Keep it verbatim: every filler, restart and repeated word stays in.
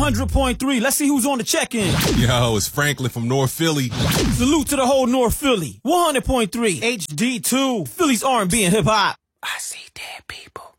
hundred point three. Let's see who's on the check-in. Yo, it's Franklin from North Philly. Salute to the whole North Philly. one hundred point three. H D two. Philly's R and B and hip-hop. I see dead people.